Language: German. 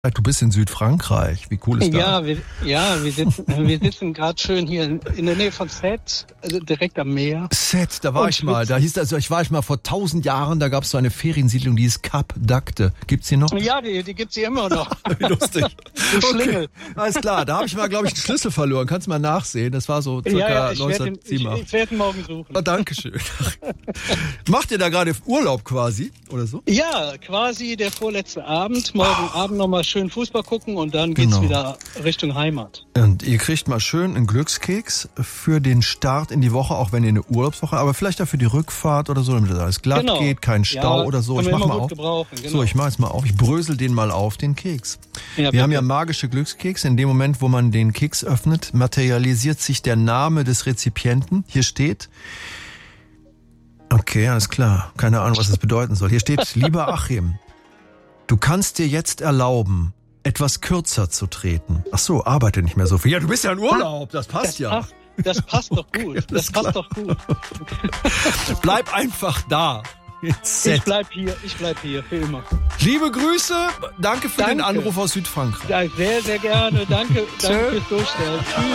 Du bist in Südfrankreich. Wie cool ist das? Wir sitzen gerade schön hier in der Nähe von Sète, also direkt am Meer. Sète, da war ich mal. Da hieß ich war mal vor 1000 Jahren, da gab es so eine Feriensiedlung, die hieß Cap d'Agde. Gibt's die noch? Ja, die gibt's hier immer noch. Wie lustig. Okay. Alles klar, da habe ich mal, glaube ich, einen Schlüssel verloren. Kannst du mal nachsehen. Das war so circa 1987. Ich werde ihn morgen suchen. Oh, Dankeschön. Macht ihr da gerade Urlaub quasi oder so? Ja, quasi der vorletzte Abend. Morgen Abend nochmal schön Fußball gucken und dann geht's wieder Richtung Heimat. Und ihr kriegt mal schön einen Glückskeks für den Start in die Woche, auch wenn ihr eine Urlaubswoche, aber vielleicht auch für die Rückfahrt oder so, damit das alles glatt geht, kein Stau oder so. Ich mach mal auf. So, ich mach jetzt mal auf. Ich brösel den mal auf, den Keks. Ja, wir haben ja magische Glückskekse. In dem Moment, wo man den Keks öffnet, materialisiert sich der Name des Rezipienten. Hier steht... Okay, alles klar. Keine Ahnung, was das bedeuten soll. Hier steht, lieber Achim, du kannst dir jetzt erlauben, etwas kürzer zu treten. Ach so, arbeite nicht mehr so viel. Ja, du bist ja in Urlaub, das passt ja. Das passt doch gut. Ja, das passt doch gut. Bleib einfach da. Ich bleib hier für immer. Liebe Grüße, danke für den Anruf aus Südfrankreich. Ja, sehr, sehr gerne. Danke fürs Durchstellen. Tschüss.